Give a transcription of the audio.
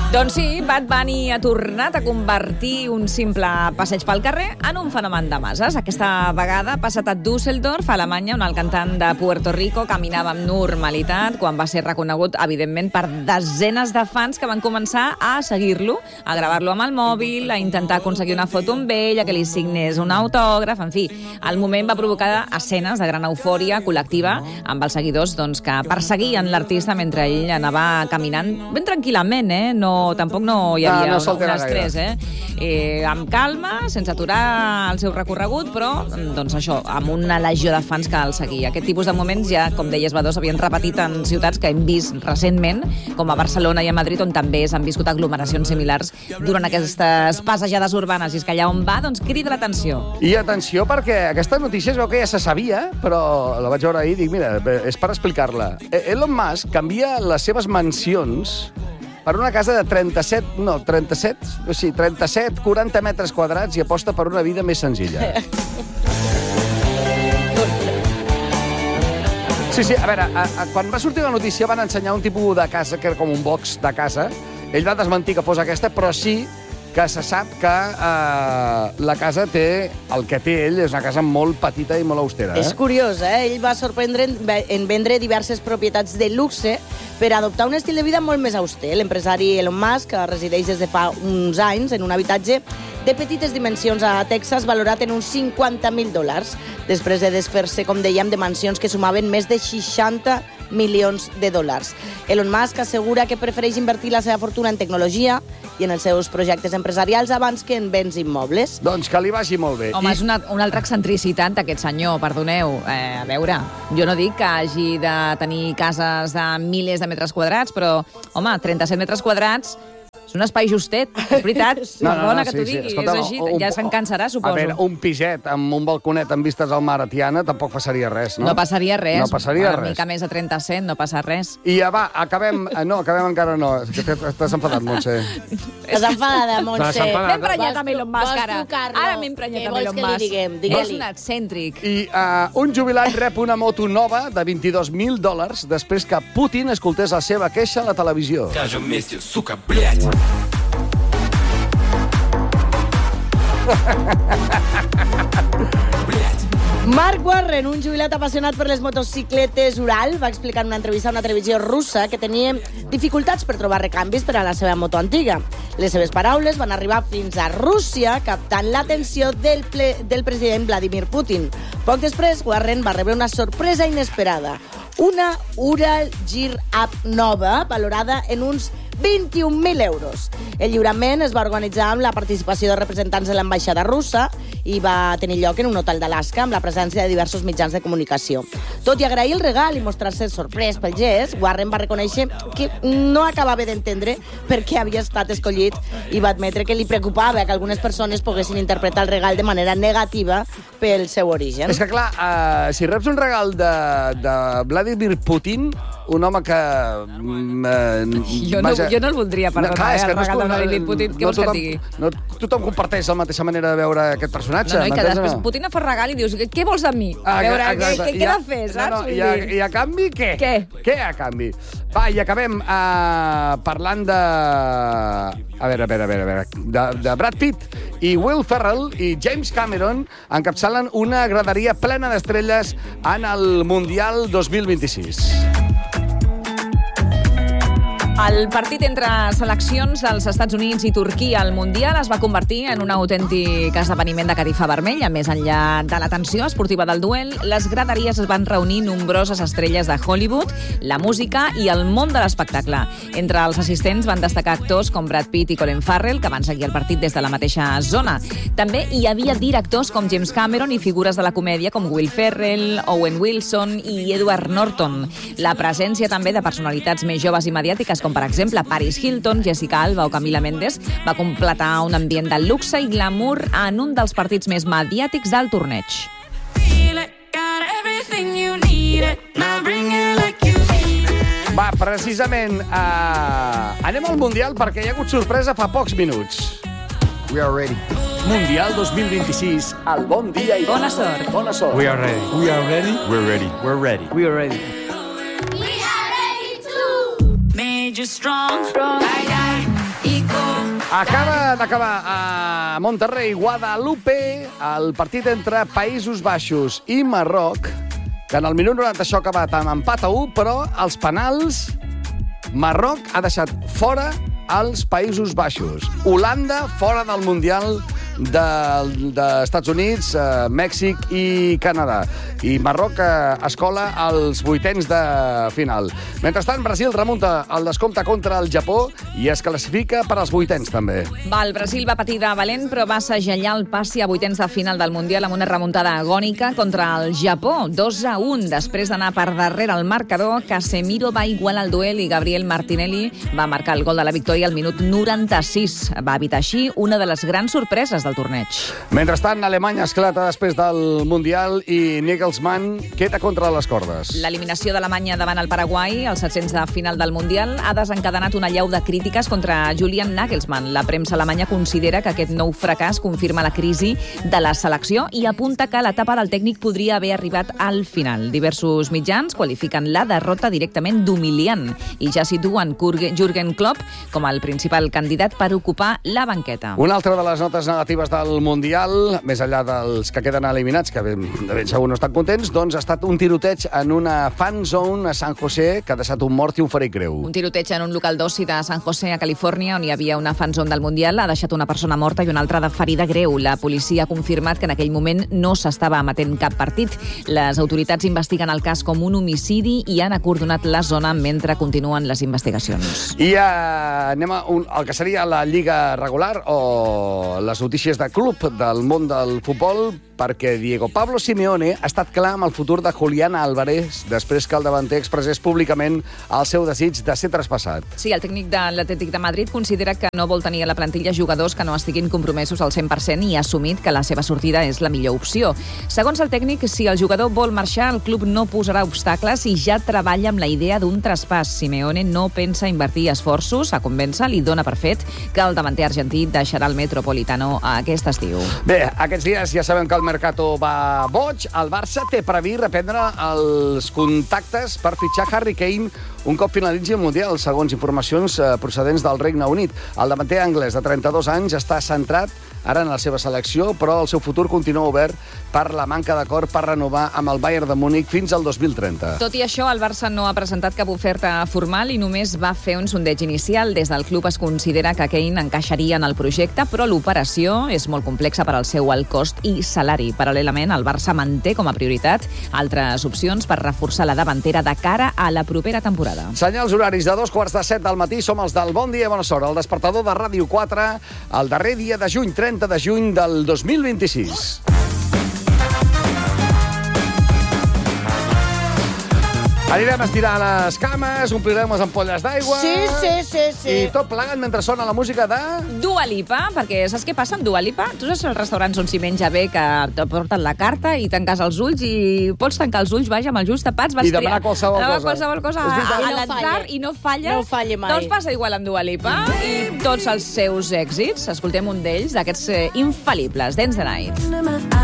Doncs sí, Bad Bunny ha tornat a convertir un simple passeig pel carrer en un fenomen de masses. Aquesta vegada ha passat a Düsseldorf, a Alemanya, on el cantant de Puerto Rico caminava amb normalitat quan va ser reconegut, evidentment, per desenes de fans que van començar a seguir-lo, a gravar-lo amb el mòbil, a intentar aconseguir una foto amb ell, a que li signés un autògraf, en fi. El moment va provocar escenes de gran eufòria col·lectiva amb els seguidors que perseguien l'artista mentre ell anava caminant ben tranquil·lament, tampoc no hi havia un estrès, amb calma, sense aturar el seu recorregut, però, doncs això, amb una legió de fans que el seguia. Aquest tipus de moments ja, com deies, Badó, s'havien repetit en ciutats que hem vist recentment, com a Barcelona i a Madrid, on també s'han viscut aglomeracions similars durant aquestes passejades urbanes. I és que allà on va, doncs, crida l'atenció. I atenció, perquè aquesta notícia es veu que ja se sabia, però la vaig veure ahir i dic, mira, és per explicar-la. Elon Musk canvia les seves mansions per una casa de 37, 40 metres quadrats i aposta per una vida més senzilla. Sí, a veure, quan va sortir la notícia van ensenyar un tipus de casa, que era com un box de casa. Ell va desmentir que fos aquesta, però sí que se sap que la casa té el que té ell, és una casa molt petita i molt austera. És curiós, Ell va sorprendre en vendre diverses propietats de luxe per adoptar un estil de vida molt més auster. L'empresari Elon Musk resideix des de fa uns anys en un habitatge de petites dimensions a Texas, valorat en uns $50.000, després de desfer-se, com dèiem, de mansions que sumaven més de $60 milions. Elon Musk assegura que prefereix invertir la seva fortuna en tecnologia i en els seus projectes empresarials abans que en béns immobles. Doncs que li vagi molt bé. Home, és una altra excentricitat d'aquest senyor, perdoneu. A veure, jo no dic que hagi de tenir cases de milers de metres quadrats, però, home, 37 metres quadrats és un espai justet, és veritat. Perdona que t'ho digui, és així, ja se'n cansarà, suposo. A veure, un piset amb un balconet amb vistes al mar a Tiana tampoc passaria res, no? No passaria res. No passaria res. Una mica més de 37, no passa res. I va, acabem... No, acabem encara no. T'has enfadat, Montse. T'has enfadada, Montse. M'he emprenyat amb Elon Musk, ara. Ara m'he emprenyat amb Elon Musk. És un excèntric. I un jubilat rep una moto nova de $22.000 després que Putin escoltés la seva queixa a la televisió. Скажем вместе, сука, блядь! Mark Warren, un jubilat apassionat per les motocicletes Ural, va explicar en una entrevista a una televisió russa que tenia dificultats per trobar recanvis per a la seva moto antiga. Les seves paraules van arribar fins a Rússia, captant l'atenció del president Vladimir Putin. Poc després, Warren va rebre una sorpresa inesperada. Una Ural Gear Up nova, valorada en uns 21.000 euros. El lliurament es va organitzar amb la participació de representants de l'ambaixada russa i va tenir lloc en un hotel d'Alaska amb la presència de diversos mitjans de comunicació. Tot i agrair el regal i mostrar-se sorprès pel gest, Warren va reconèixer que no acabava d'entendre per què havia estat escollit i va admetre que li preocupava que algunes persones poguessin interpretar el regal de manera negativa pel seu origen. És que, clar, si reps un regal de Vladimir Putin, un home que... Jo no el voldria, perdona, el regal de Vladimir Putin. Què vols que et digui? No tothom comparteix la mateixa manera de veure aquest personatge. No, i que després Putin et fa regal i dius, què vols de mi? A veure, què he de fer, saps? I a canvi, què? Què a canvi? Va, i acabem parlant de... A veure, de Brad Pitt i Will Ferrell i James Cameron encapçalen una graderia plena d'estrelles en el Mundial 2026. El partit entre seleccions dels Estats Units i Turquia al Mundial es va convertir en un autèntic esdeveniment de catifa vermella. Més enllà de la tensió esportiva del duel, les graderies es van reunir nombroses estrelles de Hollywood, la música i el món de l'espectacle. Entre els assistents van destacar actors com Brad Pitt i Colin Farrell, que van seguir el partit des de la mateixa zona. També hi havia directors com James Cameron i figures de la comèdia com Will Ferrell, Owen Wilson i Edward Norton. La presència també de personalitats més joves i mediàtiques com per exemple Paris Hilton, Jessica Alba o Camila Mendes va completar un ambient de luxe i glamour en un dels partits més mediàtics del torneig. Va, precisament, anem al Mundial perquè hi ha hagut sorpresa fa pocs minuts. We are ready. Mundial 2026, al Bon Dia i Bona Sort. Bona Sort. We are ready. We are ready? We're ready. We're ready. We are ready. Made you strong. Acaba d'acabar a Monterrey, Guadalupe, el partit entre Països Baixos i Marroc, que en el minut 90 això ha acabat amb empat a 1, però als penals Marroc ha deixat fora els Països Baixos. Holanda fora del Mundial dels Estats Units, Mèxic i Canadà. I Marroc es cola als vuitens de final. Mentrestant, Brasil remunta el descompte contra el Japó i es classifica per als vuitens, també. El Brasil va patir de valent, però va segellar el passi a vuitens de final del Mundial amb una remuntada agònica contra el Japó, 2-1. Després d'anar per darrere el marcador, Casemiro va igualar el duel i Gabriel Martinelli va marcar el gol de la victòria al minut 96. Va evitar així una de les grans sorpreses del torneig. Mentrestant, Alemanya esclata després del Mundial i Nagelsmann queda contra les cordes. L'eliminació d'Alemanya davant el Paraguai, als 700 de final del Mundial, ha desencadenat una llau de crítiques contra Julian Nagelsmann. La premsa alemanya considera que aquest nou fracàs confirma la crisi de la selecció i apunta que l'etapa del tècnic podria haver arribat al final. Diversos mitjans qualifiquen la derrota directament d'humiliant i ja situen Jürgen Klopp com el principal candidat per ocupar la banqueta. Una altra de les notes negatives del Mundial, més enllà dels que queden eliminats, que de ben segur no estan contents, doncs ha estat un tiroteig en una fan zone a San José que ha deixat un mort i un ferit greu. Un tiroteig en un local d'oci de San José, a Califòrnia, on hi havia una fan zone del Mundial, ha deixat una persona morta i una altra de ferida greu. La policia ha confirmat que en aquell moment no s'estava emetent cap partit. Les autoritats investiguen el cas com un homicidi i han acordonat la zona mentre continuen les investigacions. I anem a el que seria la Lliga regular o les notícies de club del món del futbol, perquè Diego Pablo Simeone ha estat clar amb el futur de Julián Álvarez després que el davanter expressés públicament el seu desig de ser traspassat. Sí, el tècnic de l'Atlètic de Madrid considera que no vol tenir a la plantilla jugadors que no estiguin compromesos al 100% i ha assumit que la seva sortida és la millor opció. Segons el tècnic, si el jugador vol marxar, el club no posarà obstacles i ja treballa amb la idea d'un traspàs. Simeone no pensa invertir esforços a convèncer-lo i dona per fet que el davanter argentí deixarà el Metropolitano aquest estiu. Bé, aquests dies ja sabem que el mercato va boig. El Barça té previst reprendre els contactes per fitxar Harry Kane un cop finalitzi el Mundial, segons informacions procedents del Regne Unit. El davanter anglès de 32 anys està centrat ara en la seva selecció, però el seu futur continua obert per la manca d'acord per renovar amb el Bayern de Múnich fins al 2030. Tot i això, el Barça no ha presentat cap oferta formal i només va fer un sondeig inicial. Des del club es considera que Kane encaixaria en el projecte, però l'operació és molt complexa per al seu alt cost i salari. Paral·lelament, el Barça manté com a prioritat altres opcions per reforçar la davantera de cara a la propera temporada. Senyals horaris de 2:45 del matí, som els del Bon Dia i Bona Sort, el despertador de Ràdio 4, el darrer dia de juny, 30 de juny del 2026. Anirem a estirar les cames, omplirem les ampolles d'aigua... Sí. I tot plegat mentre sona la música de... Dua Lipa, perquè saps què passa amb Dua Lipa? Tu saps els restaurants on s'hi menja bé, que te porten la carta i tanques els ulls i pots tancar els ulls, vaja, amb els ulls tapats, vas I demanar qualsevol cosa. A l'entrar i no falles. No falli mai. Doncs passa igual amb Dua Lipa i tots els seus èxits. Escoltem un d'ells, d'aquests infal·libles, Dance the Night.